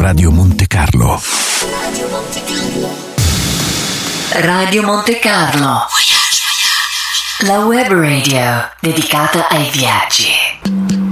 Radio Monte Carlo. Radio Monte Carlo, la web radio dedicata ai viaggi.